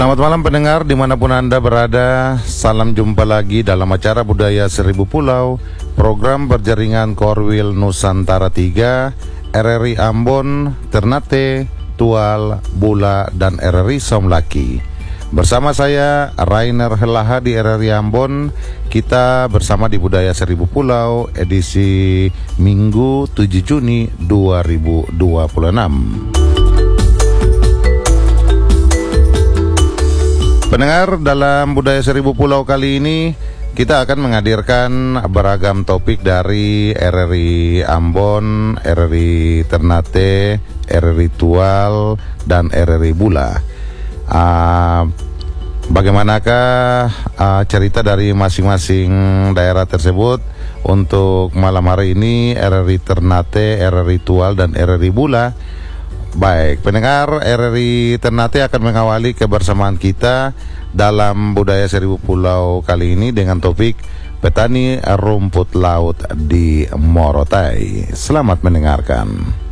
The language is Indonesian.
Selamat malam pendengar dimanapun Anda berada. Salam jumpa lagi dalam acara Budaya Seribu Pulau, program berjaringan Korwil Nusantara 3, RRI Ambon, Ternate, Tual, Bula, dan RRI Somlaki. Bersama saya Rainer Helaha di RRI Ambon. Kita bersama di Budaya Seribu Pulau edisi Minggu 7 Juni 2026. Pendengar, dalam Budaya Seribu Pulau kali ini kita akan menghadirkan beragam topik dari RRI Ambon, RRI Ternate, RRI Tual, dan RRI Bula. Bagaimanakah cerita dari masing-masing daerah tersebut? Untuk malam hari ini RRI Ternate, RRI Tual, dan RRI Bula. Baik, pendengar, RRI Ternate akan mengawali kebersamaan kita dalam Budaya Seribu Pulau kali ini dengan topik petani rumput laut di Morotai. Selamat mendengarkan.